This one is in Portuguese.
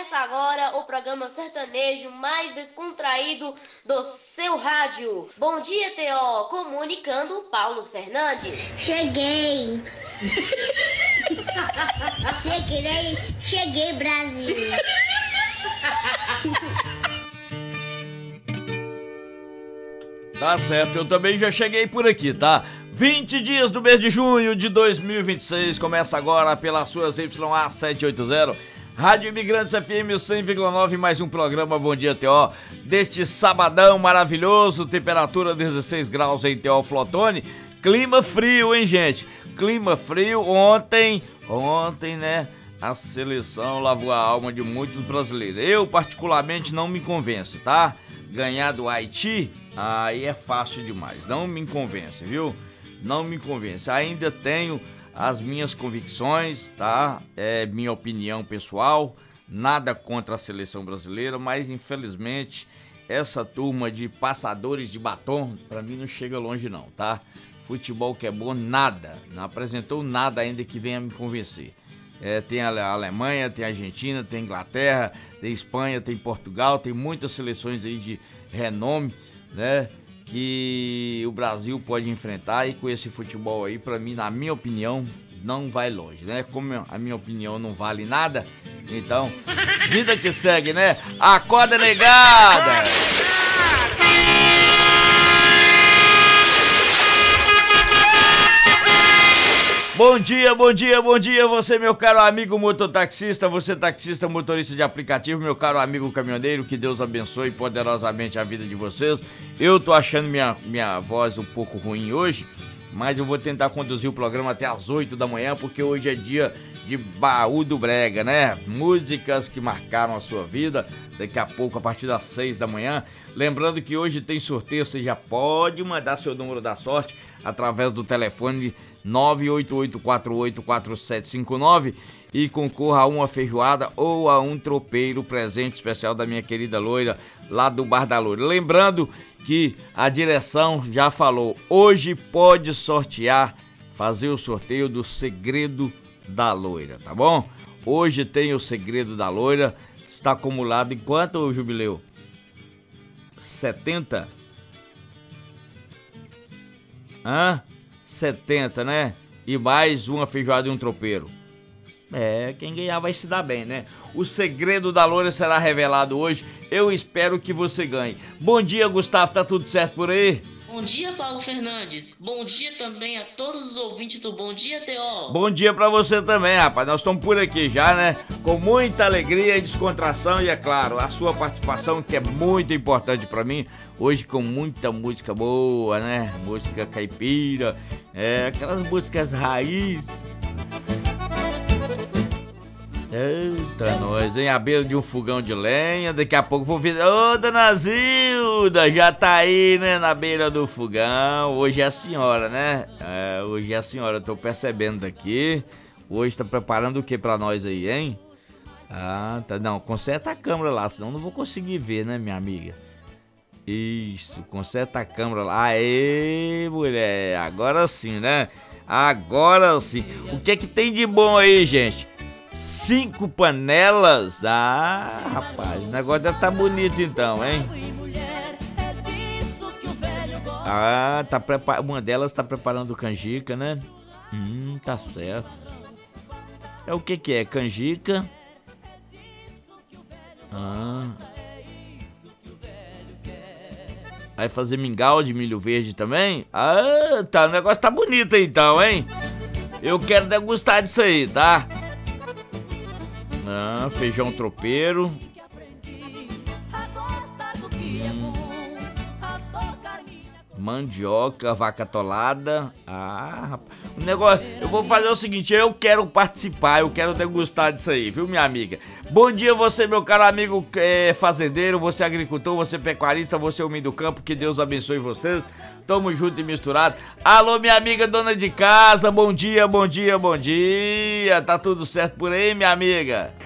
Começa agora o programa sertanejo mais descontraído do seu rádio. Bom dia, T.O. Comunicando Paulo Fernandes. Cheguei. Cheguei, Brasil. Tá certo, eu também já cheguei por aqui, tá? 20 dias do mês de junho de 2026, começa agora pelas suas YA 780, Rádio Imigrantes FM 100,9, mais um programa Bom Dia T.O. deste sabadão maravilhoso, temperatura 16 graus em Teoflotone, clima frio, hein, gente? Clima frio, ontem, né, a seleção lavou a alma de muitos brasileiros. Eu, particularmente, não me convenço, tá? Ganhar do Haiti, aí é fácil demais, não me convence, viu? Não me convence, ainda tenho as minhas convicções, tá? É minha opinião pessoal, nada contra a seleção brasileira, mas infelizmente essa turma de passadores de batom, pra mim não chega longe não, tá? Futebol que é bom, nada, não apresentou nada ainda que venha me convencer. Tem a Alemanha, tem a Argentina, tem a Inglaterra, tem a Espanha, tem Portugal, tem muitas seleções aí de renome, né? Que o Brasil pode enfrentar, e com esse futebol aí, pra mim, na minha opinião, não vai longe, né? Como a minha opinião não vale nada, então, vida que segue, né? Acorda, negada! Bom dia, você, meu caro amigo mototaxista, você taxista, motorista de aplicativo, meu caro amigo caminhoneiro, que Deus abençoe poderosamente a vida de vocês. Eu tô achando minha voz um pouco ruim hoje, mas eu vou tentar conduzir o programa até as 8 da manhã, porque hoje é dia de Baú do Brega, né? Músicas que marcaram a sua vida, daqui a pouco, a partir das 6 da manhã. Lembrando que hoje tem sorteio, você já pode mandar seu número da sorte através do telefone 988484759 e concorra a uma feijoada ou a um tropeiro, presente especial da minha querida loira, lá do Bar da Loira. Lembrando que a direção já falou, hoje pode sortear, fazer o sorteio do Segredo da Loira, tá bom? Hoje tem o Segredo da Loira, está acumulado em quanto, o Jubileu? 70? 70, né? E mais uma feijoada e um tropeiro. Quem ganhar vai se dar bem, né? O Segredo da Loira será revelado hoje. Eu espero que você ganhe. Bom dia, Gustavo. Tá tudo certo por aí? Bom dia, Paulo Fernandes. Bom dia também a todos os ouvintes do Bom Dia, T.O. Bom dia pra você também, rapaz. Nós estamos por aqui já, né? Com muita alegria e descontração. E é claro, a sua participação, que é muito importante pra mim. Hoje com muita música boa, né? Música caipira. Aquelas músicas raiz. Eita, nós, hein? À beira de um fogão de lenha. Daqui a pouco vou ver. Ô, dona Zilda, já tá aí, né? Na beira do fogão. Hoje é a senhora, né? Hoje é a senhora, tô percebendo daqui. Hoje tá preparando o que pra nós aí, hein? Tá. Não, conserta a câmera lá, senão não vou conseguir ver, né, minha amiga? Isso, conserta a câmera lá. Aê, mulher, agora sim, né? Agora sim. O que é que tem de bom aí, gente? 5 panelas? Rapaz, o negócio deve tá bonito então, hein? Uma delas tá preparando canjica, né? Tá certo. É o que é? Canjica? Vai fazer mingau de milho verde também? Tá, o negócio tá bonito então, hein? Eu quero degustar disso aí, tá? Feijão tropeiro. Mandioca, vaca atolada. O negócio, eu vou fazer o seguinte, eu quero participar, eu quero degustar disso aí, viu, minha amiga? Bom dia você, meu caro amigo fazendeiro, você agricultor, você pecuarista, você homem do campo, que Deus abençoe vocês. Tamo junto e misturado. Alô, minha amiga dona de casa, bom dia. Tá tudo certo por aí, minha amiga?